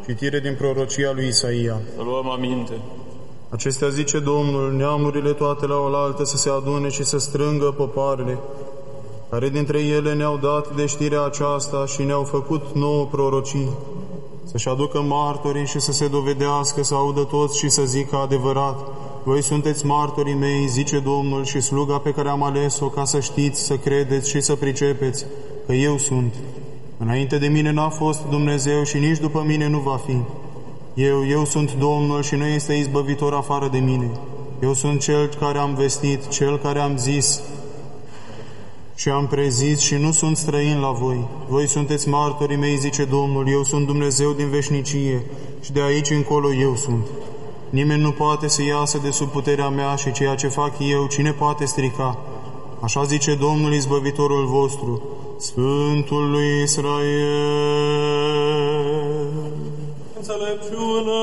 Citire din prorocia lui Isaia. Să luăm aminte. Acestea zice Domnul, neamurile toate la oaltă să se adune și să strângă popoarele, care dintre ele ne-au dat de știrea aceasta și ne-au făcut nouă prorocii, să-și aducă martorii și să se dovedească, să audă toți și să zică adevărat. Voi sunteți martorii mei, zice Domnul, și sluga pe care am ales-o, ca să știți, să credeți și să pricepeți că eu sunt. Înainte de mine n-a fost Dumnezeu și nici după mine nu va fi. Eu sunt Domnul și nu este izbăvitor afară de mine. Eu sunt Cel care am vestit, Cel care am zis și am prezis și nu sunt străin la voi. Voi sunteți martorii mei, zice Domnul, eu sunt Dumnezeu din veșnicie și de aici încolo eu sunt. Nimeni nu poate să iasă de sub puterea mea și ceea ce fac eu, cine poate strica? Așa zice Domnul izbăvitorul vostru, Sfântul lui Israel. Înțelepciune!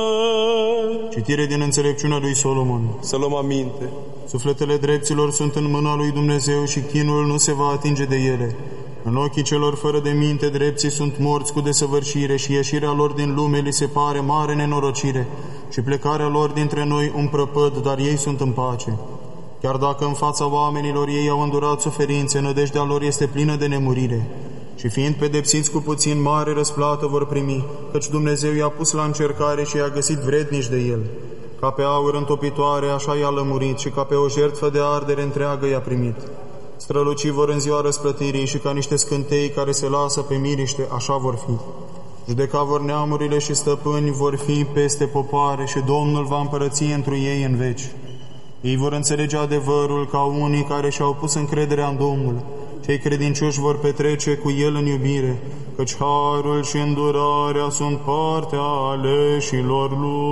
Citire din înțelepciunea lui Solomon. Să luăm aminte. Sufletele drepților sunt în mâna lui Dumnezeu și chinul nu se va atinge de ele. În ochii celor fără de minte, drepții sunt morți cu desăvârșire și ieșirea lor din lume li se pare mare nenorocire și plecarea lor dintre noi un prăpăd, dar ei sunt în pace. Chiar dacă în fața oamenilor ei au îndurat suferințe, nădejdea lor este plină de nemurire. Și fiind pedepsiți cu puțin, mare răsplată vor primi, căci Dumnezeu i-a pus la încercare și i-a găsit vrednici de el. Ca pe aur întopitoare, așa i-a lămurit și ca pe o jertfă de ardere întreagă i-a primit. Strălucii vor în ziua răsplătirii și ca niște scântei care se lasă pe miriște, așa vor fi. Judeca vor neamurile și stăpâni vor fi peste popoare și Domnul va împărăți întru ei în veci. Ei vor înțelege adevărul ca unii care și-au pus încrederea în Domnul. Cei credincioși vor petrece cu El în iubire, căci harul și îndurarea sunt partea aleșilor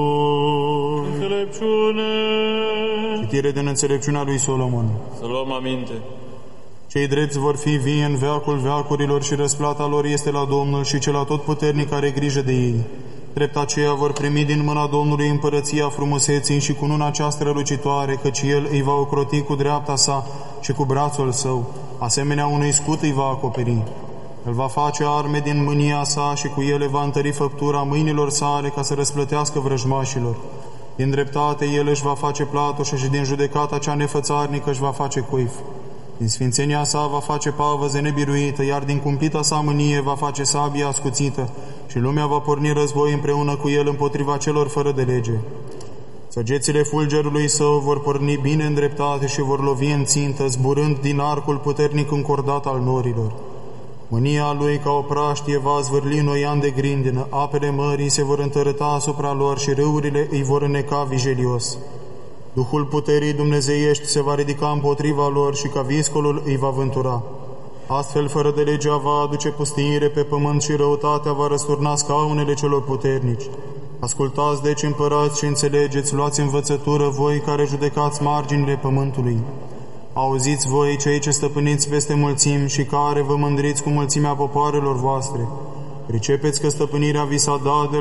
Lui. Înțelepciune! Citire din înțelepciunea lui Solomon. Să luăm aminte. Cei drepți vor fi vii în veacul veacurilor și răsplata lor este la Domnul și cel atotputernic are grijă de ei. Drept aceea vor primi din mâna Domnului împărăția frumuseții și cununa cea strălucitoare, căci El îi va ocroti cu dreapta sa și cu brațul său, asemenea unui scut îi va acoperi. El va face arme din mânia sa și cu ele va întări făptura mâinilor sale ca să răsplătească vrăjmașilor. Din dreptate El își va face platoșă și din judecata cea nefățarnică își va face cuif. Din sfințenia sa va face pavăze nebiruită, iar din cumplita sa mânie va face sabie ascuțită și lumea va porni război împreună cu El împotriva celor fără de lege. Săgețile fulgerului său vor porni bine în dreptate și vor lovi în țintă, zburând din arcul puternic încordat al norilor. Mânia lui ca o praștie va zvârli noi ani de grindină, apele mării se vor întărâta asupra lor și râurile îi vor înneca vigelios. Duhul puterii dumnezeiești se va ridica împotriva lor și ca viscolul îi va vântura. Astfel, fără de legea va aduce pustiire pe pământ și răutatea va răsturna scaunele celor puternici. Ascultați deci, împărați, și înțelegeți, luați învățătură voi care judecați marginile pământului. Auziți voi, cei ce stăpâniți peste mulțimi și care vă mândriți cu mulțimea popoarelor voastre. Pricepeți că stăpânirea vi s-a dat de